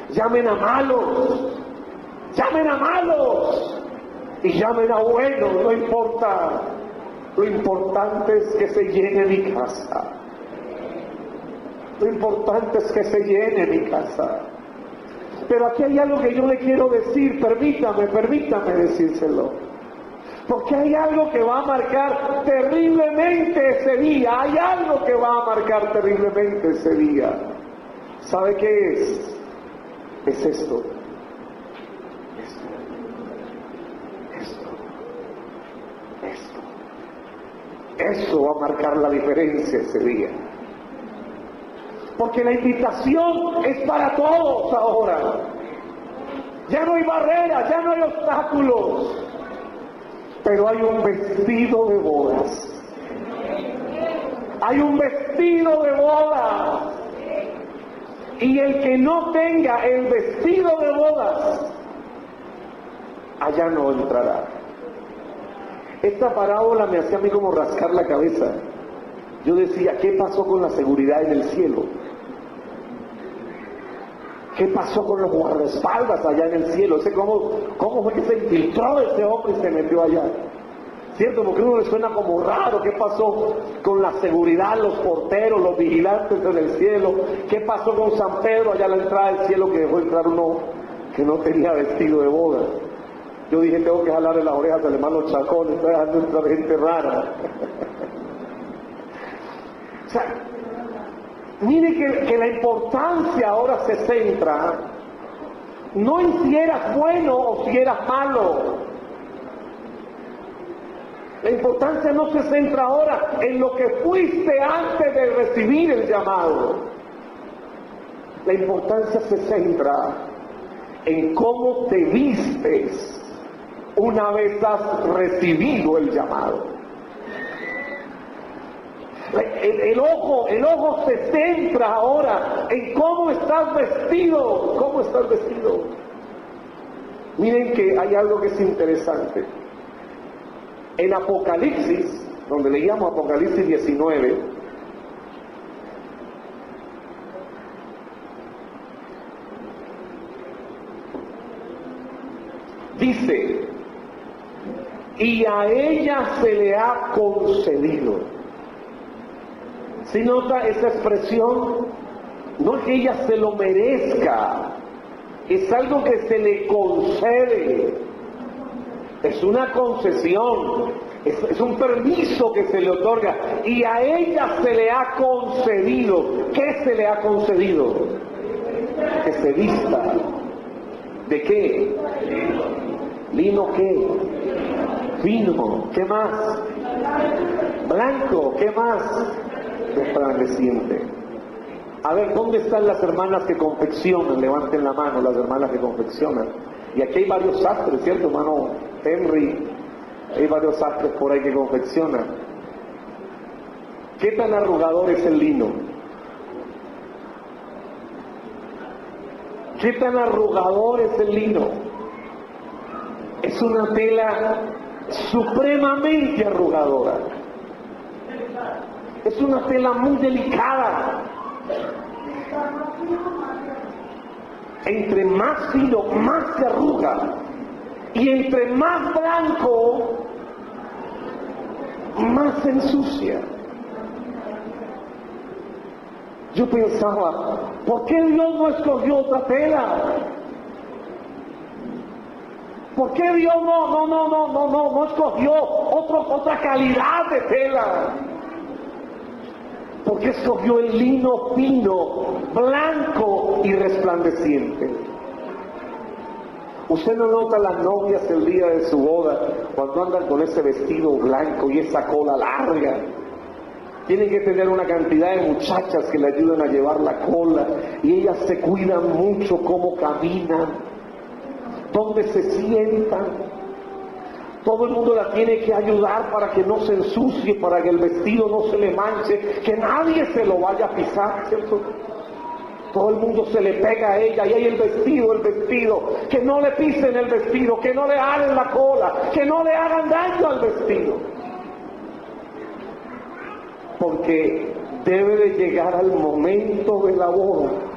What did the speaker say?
llamen a malos, llamen a malos y llamen a buenos, no importa. Lo importante es que se llene mi casa. Lo importante es que se llene mi casa. Pero aquí hay algo que yo le quiero decir, permítame decírselo. Porque hay algo que va a marcar terriblemente ese día, hay algo que va a marcar terriblemente ese día. ¿Sabe qué es? Es esto. Eso va a marcar la diferencia ese día. Porque la invitación es para todos ahora. Ya no hay barreras, ya no hay obstáculos. Pero hay un vestido de bodas. Hay un vestido de bodas. Y el que no tenga el vestido de bodas, allá no entrará. Esta parábola me hacía a mí como rascar la cabeza. Yo decía, ¿qué pasó con la seguridad en el cielo? ¿Qué pasó con los guardaespaldas allá en el cielo? ¿Cómo fue que se infiltró ese hombre y se metió allá? ¿Cierto? Porque a uno le suena como raro. ¿Qué pasó con la seguridad, los porteros, los vigilantes en el cielo? ¿Qué pasó con San Pedro allá a la entrada del cielo, que dejó entrar uno que no tenía vestido de boda? Yo dije, tengo que jalarle las orejas al hermano Chacón, está dejando entrar gente rara. O sea, mire que la importancia ahora se centra no en si eras bueno o si eras malo. La importancia no se centra ahora en lo que fuiste antes de recibir el llamado. La importancia se centra en cómo te vistes una vez has recibido el llamado. El ojo se centra ahora en cómo estás vestido, Miren que hay algo que es interesante. En Apocalipsis, donde leíamos Apocalipsis 19, dice, y a ella se le ha concedido. ¿Sí nota esa expresión? No es que ella se lo merezca, es algo que se le concede, es una concesión, es un permiso que se le otorga, y a ella se le ha concedido. ¿Qué se le ha concedido? Que se vista. ¿De qué? ¿Lino qué? Fino. ¿Qué más? Blanco. ¿Qué más? Resplandeciente. A ver, ¿dónde están las hermanas que confeccionan? Levanten la mano las hermanas que confeccionan. Y aquí hay varios sastres, ¿cierto, hermano Henry? Hay varios sastres por ahí que confeccionan. ¿Qué tan arrugador es el lino? ¿Qué tan arrugador es el lino? Es una tela supremamente arrugadora. Es una tela muy delicada. Entre más fino, más se arruga. Y entre más blanco, más se ensucia. Yo pensaba, ¿por qué Dios no escogió otra tela? ¿Por qué Dios no escogió otra calidad de tela? ¿Por qué escogió el lino fino, blanco y resplandeciente? ¿Usted no nota las novias el día de su boda cuando andan con ese vestido blanco y esa cola larga? Tienen que tener una cantidad de muchachas que le ayuden a llevar la cola, y ellas se cuidan mucho cómo caminan, dónde se sientan. Todo el mundo la tiene que ayudar para que no se ensucie, para que el vestido no se le manche, que nadie se lo vaya a pisar, ¿cierto? Todo el mundo se le pega a ella, y hay el vestido, que no le pisen el vestido, que no le hagan la cola, que no le hagan daño al vestido. Porque debe de llegar al momento de la boda